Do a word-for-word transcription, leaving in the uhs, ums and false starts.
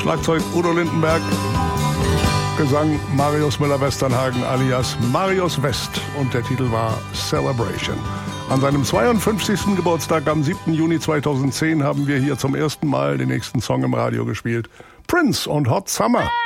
Schlagzeug Udo Lindenberg, Gesang Marius Müller-Westernhagen alias Marius West und der Titel war Celebration. An seinem zweiundfünfzigsten Geburtstag am siebten Juni zweitausendzehn haben wir hier zum ersten Mal den nächsten Song im Radio gespielt. Prince und Hot Summer.